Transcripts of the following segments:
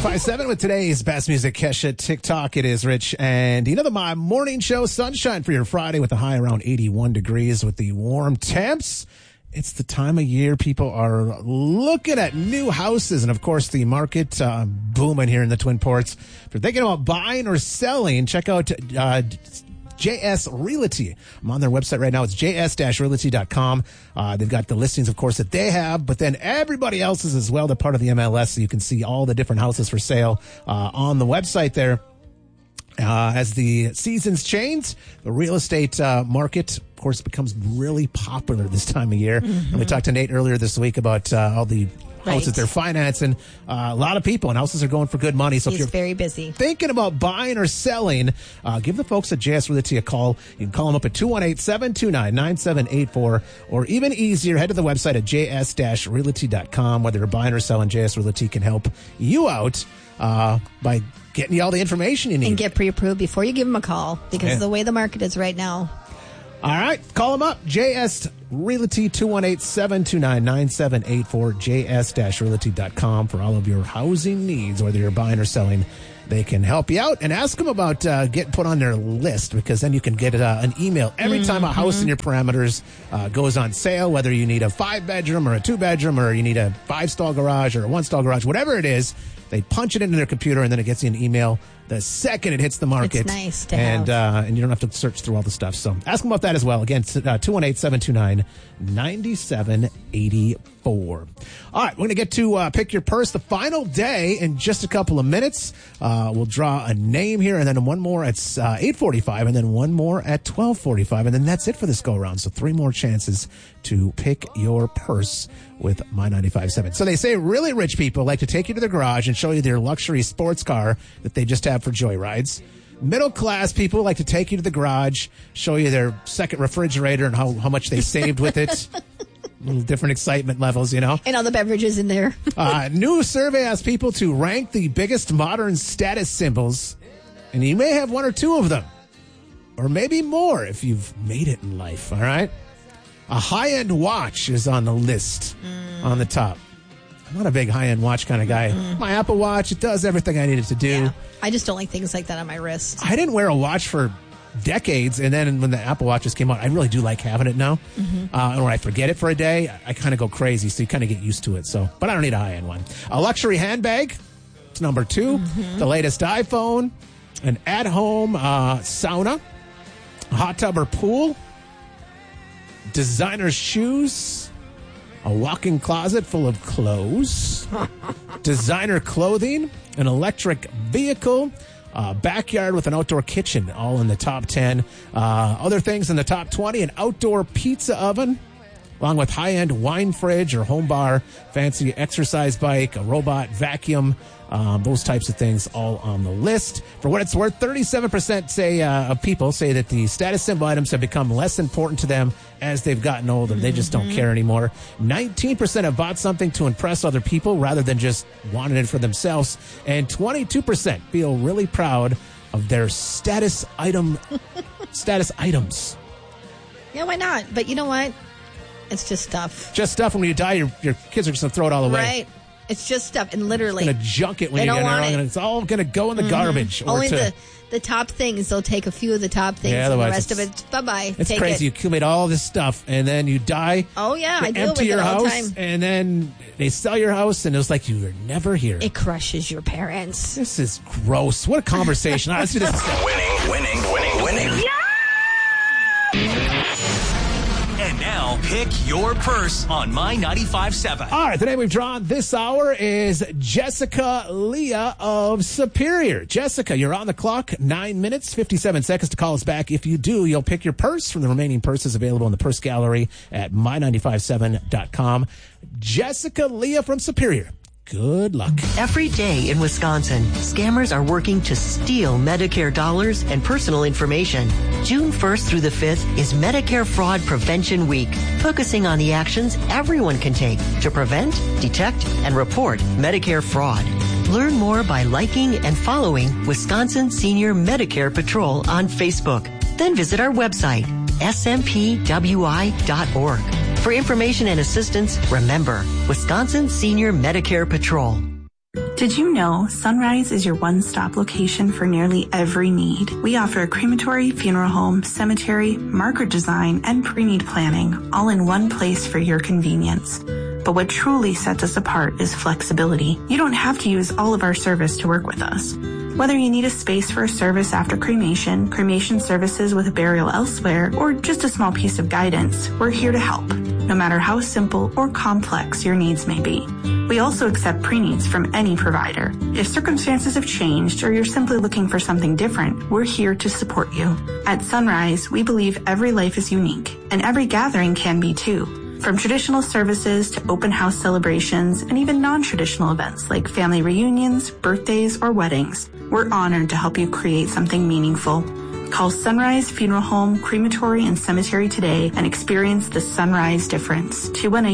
95.7 with today's best music. Kesha, TikTok, it is Rich. And my morning show, sunshine for your Friday with a high around 81 degrees with the warm temps. It's the time of year people are looking at new houses. And, of course, the market booming here in the Twin Ports. If you're thinking about buying or selling, check out JS Realty. I'm on their website right now. It's js-realty.com. They've got the listings, of course, that they have, but then everybody else's as well. They're part of the MLS, so you can see all the different houses for sale on the website there. As the seasons change, the real estate market, of course, becomes really popular this time of year. Mm-hmm. And we talked to Nate earlier this week about all the houses they're financing. A lot of people, and houses are going for good money. So He's if you're very busy thinking about buying or selling, give the folks at JS Realty a call. You can call them up at 218-729-9784, or even easier, head to the website at js-realty.com. Whether you're buying or selling, JS Realty can help you out by getting you all the information you need. and get pre-approved before you give them a call, because of the way the market is right now. All right, call them up. JS Realty, 218-729-9784, js-realty.com for all of your housing needs, whether you're buying or selling. They can help you out, and ask them about getting put on their list, because then you can get an email every time a house in your parameters goes on sale, whether you need a 5-bedroom or a 2-bedroom, or you need a 5-stall garage or a 1-stall garage, whatever it is. They punch it into their computer, and then it gets you an email the second it hits the market. It's nice to have. And you don't have to search through all the stuff. So ask them about that as well. Again, 218-729-9784. All right, we're going to get to Pick Your Purse, the final day, in just a couple of minutes. We'll draw a name here, and then one more at 8:45, and then one more at 12:45, and then that's it for this go-around. So 3 more chances to pick your purse with My 95.7. So they say really rich people like to take you to the garage and show you their luxury sports car that they just have for joyrides. Middle-class people like to take you to the garage, show you their second refrigerator and how much they saved with it. Little different excitement levels, And all the beverages in there. New survey asks people to rank the biggest modern status symbols, and you may have 1 or 2 of them, or maybe more if you've made it in life, all right? A high-end watch is on the list on the top. I'm not a big high-end watch kind of guy. My Apple Watch, it does everything I need it to do. Yeah. I just don't like things like that on my wrist. I didn't wear a watch for decades, and then when the Apple Watches came out, I really do like having it now. And when I forget it for a day, I kind of go crazy, so you kind of get used to it. So, but I don't need a high-end one. A luxury handbag, it's number 2. The latest iPhone, an at-home sauna, a hot tub or pool, designer shoes, a walk-in closet full of clothes, designer clothing, an electric vehicle, backyard with an outdoor kitchen, all in the top 10. Other things in the top 20, an outdoor pizza oven, along with high-end wine fridge or home bar, fancy exercise bike, a robot vacuum, those types of things all on the list. For what it's worth, 37% of people say that the status symbol items have become less important to them as they've gotten older. They just don't care anymore. 19% have bought something to impress other people rather than just wanting it for themselves. And 22% feel really proud of their status items. Yeah, why not? But you know what? It's just stuff. Just stuff. When you die, your kids are just going to throw it all away. Right. It's just stuff. And literally, going to junk it when you get it. It's all going to go in the garbage. Only the top things. They'll take a few of the top things, and the rest of it, bye-bye. It's crazy. You accumulate all this stuff, and then you die. Oh, yeah. I deal empty with your it all the house, time. and then they sell your house, and it's like you were never here. It crushes your parents. This is gross. What a conversation. Honestly, this is Winning. Yeah! And now, pick your purse on My 95.7. All right, the name we've drawn this hour is Jessica Leah of Superior. Jessica, you're on the clock. 9 minutes, 57 seconds to call us back. If you do, you'll pick your purse from the remaining purses available in the purse gallery at my957.com. Jessica Leah from Superior. Good luck. Every day in Wisconsin, scammers are working to steal Medicare dollars and personal information. June 1st through the 5th is Medicare Fraud Prevention Week, focusing on the actions everyone can take to prevent, detect, and report Medicare fraud. Learn more by liking and following Wisconsin Senior Medicare Patrol on Facebook. Then visit our website, smpwi.org. For information and assistance, remember, Wisconsin Senior Medicare Patrol. Did you know Sunrise is your one-stop location for nearly every need? We offer a crematory, funeral home, cemetery, marker design, and pre-need planning, all in one place for your convenience. But what truly sets us apart is flexibility. You don't have to use all of our service to work with us. Whether you need a space for a service after cremation, cremation services with a burial elsewhere, or just a small piece of guidance, we're here to help, no matter how simple or complex your needs may be. We also accept pre-needs from any provider. If circumstances have changed or you're simply looking for something different, we're here to support you. At Sunrise, we believe every life is unique, and every gathering can be too. From traditional services to open house celebrations and even non-traditional events like family reunions, birthdays, or weddings, we're honored to help you create something meaningful. Call Sunrise Funeral Home, Crematory, and Cemetery today and experience the Sunrise difference.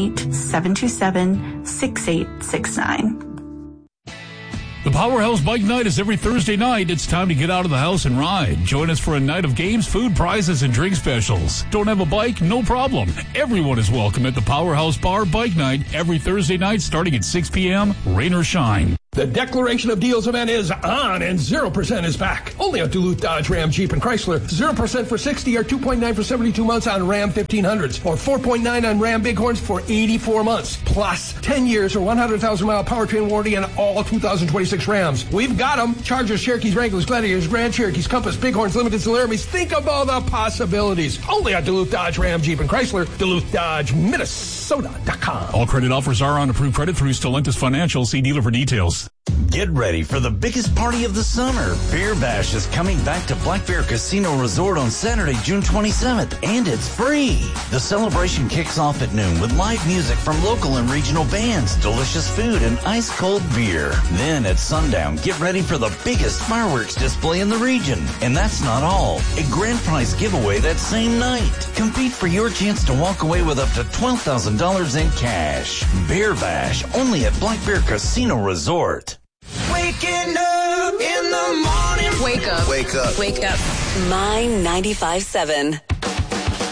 218-727-6869. The Powerhouse Bike Night is every Thursday night. It's time to get out of the house and ride. Join us for a night of games, food, prizes, and drink specials. Don't have a bike? No problem. Everyone is welcome at the Powerhouse Bar Bike Night every Thursday night starting at 6 p.m., rain or shine. The Declaration of Deals event is on, and 0% is back. Only on Duluth, Dodge, Ram, Jeep, and Chrysler. 0% for 60 or 2.9 for 72 months on Ram 1500s, or 4.9 on Ram Bighorns for 84 months. Plus 10 years or 100,000-mile powertrain warranty on all 2026 Rams. We've got them. Chargers, Cherokees, Wranglers, Gladiators, Grand Cherokees, Compass, Bighorns, Limited, Laramies. Think of all the possibilities. Only on Duluth, Dodge, Ram, Jeep, and Chrysler. Duluth, Dodge, Minnesota.com. All credit offers are on approved credit through Stellantis Financial. See dealer for details. Get ready for the biggest party of the summer. Bear Bash is coming back to Black Bear Casino Resort on Saturday, June 27th, and it's free. The celebration kicks off at noon with live music from local and regional bands, delicious food, and ice-cold beer. Then at sundown, get ready for the biggest fireworks display in the region. And that's not all. A grand prize giveaway that same night. Compete for your chance to walk away with up to $12,000 in cash. Bear Bash, only at Black Bear Casino Resort. Waking up in the morning. Wake up. Wake up. Wake up. My 95.7.